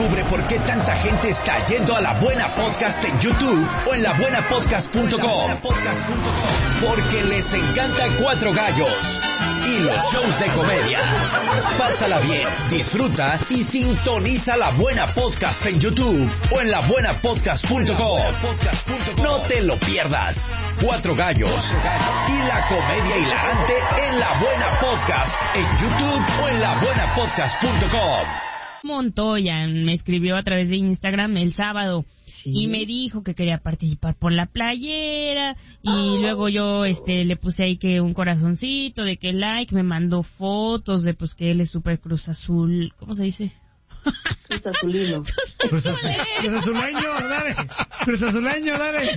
Descubre por qué tanta gente está yendo a La Buena Podcast en YouTube o en labuenapodcast.com. Porque les encanta Cuatro Gallos y los shows de comedia. Pásala bien, disfruta y sintoniza La Buena Podcast en YouTube o en labuenapodcast.com. No te lo pierdas. Cuatro Gallos y la comedia hilarante en La Buena Podcast en YouTube o en labuenapodcast.com. Montoya me escribió a través de Instagram el sábado y me dijo que quería participar por la playera y luego yo le puse ahí que un corazoncito de que like, me mandó fotos de pues que él es super Cruz Azul, ¿cómo se dice? Cruz Azulino. Cruz Azuleño, dale. Cruz Azuleño, dale.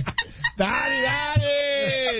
Dale.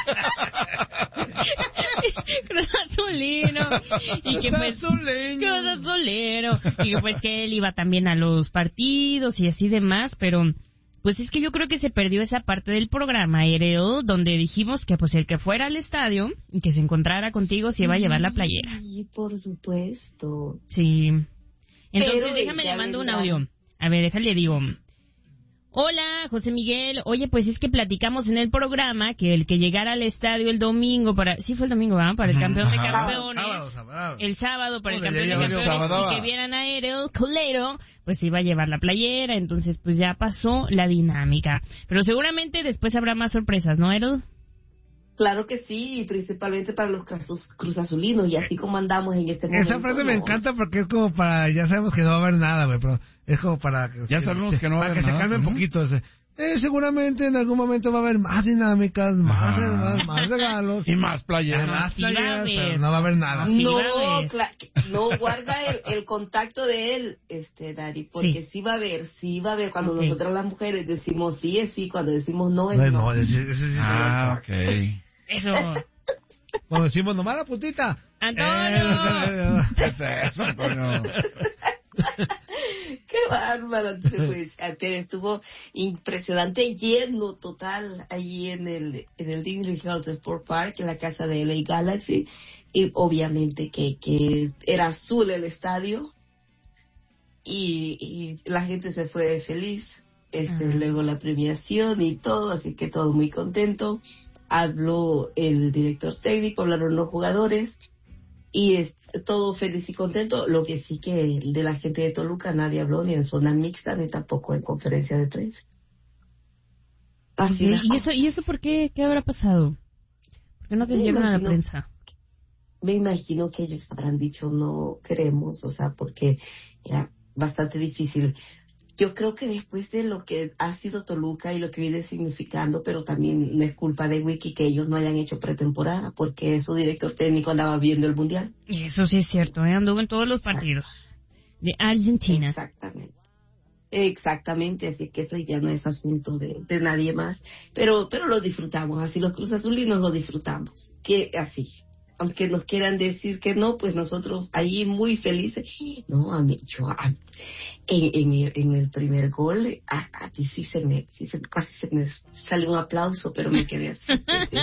Cruz Azulino. Y que pues, Cruz Azulero. Y que pues que él iba también a los partidos y así demás, pero pues es que yo creo que se perdió esa parte del programa, Ereo, donde dijimos que pues el que fuera al estadio y que se encontrara contigo se iba a llevar la playera. Sí, por supuesto. Sí. Entonces, Pero déjame le mando un audio. A ver, déjale, digo. Hola, José Miguel. Oye, pues es que platicamos en el programa que el que llegara al estadio el domingo para... Sí fue el domingo, ¿verdad? Para el campeón de campeones. Sábado. El sábado para el campeón de campeones. Y que vieran a Erel Colero, pues iba a llevar la playera. Entonces, pues ya pasó la dinámica. Pero seguramente después habrá más sorpresas, ¿no, Erel? Claro que sí, y principalmente para los Cruz Azulinos, y así como andamos en este momento. Esa frase me encanta porque es como para, ya sabemos que no va a haber nada, güey, pero es como para... Ya sabemos que no va a haber nada. Para que se calme un poquito. Seguramente en algún momento va a haber más dinámicas, más regalos. Y más playeras. Más playeras, pero no va a haber nada. No, guarda el contacto de él, Dari, porque sí va a haber, cuando nosotras las mujeres decimos sí es sí, cuando decimos no es no. Ese sí. Ok. Eso. Cuando decimos nomás la putita. ¡Antonio! ¿Qué es eso, Antonio? Qué bárbaro, pues estuvo impresionante, lleno total allí en el Disney Health Sport Park, en la casa de LA Galaxy, y obviamente que era azul el estadio y la gente se fue feliz, luego la premiación y todo, así que todo muy contento. Habló el director técnico, hablaron los jugadores y todo feliz y contento. Lo que sí que de la gente de Toluca nadie habló ni en zona mixta ni tampoco en conferencia de prensa. Así ¿Y eso por qué? ¿Qué habrá pasado? ¿Por qué no te llevan a la prensa? Me imagino que ellos habrán dicho no queremos, o sea, porque era bastante difícil. Yo creo que después de lo que ha sido Toluca y lo que viene significando, pero también no es culpa de Wiki que ellos no hayan hecho pretemporada, porque su director técnico andaba viendo el Mundial. Y eso sí es cierto, anduvo en todos los partidos de Argentina. Exactamente, así que eso ya no es asunto de nadie más, pero lo disfrutamos, así los Cruz Azulinos lo disfrutamos, que así. Aunque nos quieran decir que no, pues nosotros ahí muy felices. No, en el primer gol, a mí casi se me salió un aplauso, pero me quedé así.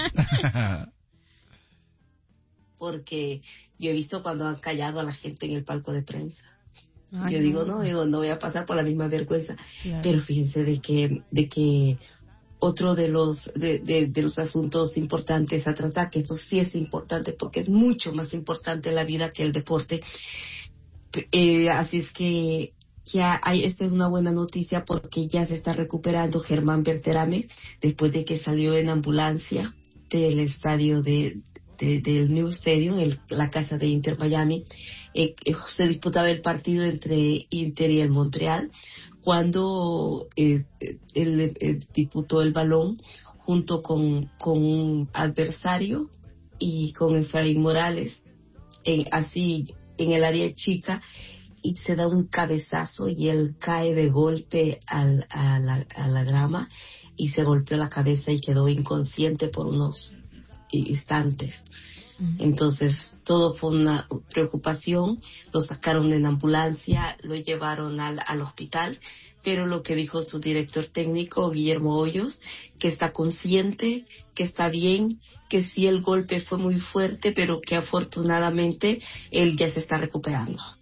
Porque yo he visto cuando han callado a la gente en el palco de prensa. Ay, yo digo, no voy a pasar por la misma vergüenza. Claro. Pero fíjense de que otro de los asuntos importantes a tratar, que esto sí es importante porque es mucho más importante la vida que el deporte. Así es que ya esta es una buena noticia porque ya se está recuperando Germán Berterame después de que salió en ambulancia del estadio del New Stadium, la casa de Inter Miami. Se disputaba el partido entre Inter y el Montreal cuando él disputó el balón junto con un adversario y con Efraín Morales, así en el área chica, y se da un cabezazo y él cae de golpe a la grama y se golpeó la cabeza y quedó inconsciente por unos instantes. Entonces todo fue una preocupación, lo sacaron en ambulancia, lo llevaron al hospital, pero lo que dijo su director técnico, Guillermo Hoyos, que está consciente, que está bien, que sí el golpe fue muy fuerte, pero que afortunadamente él ya se está recuperando.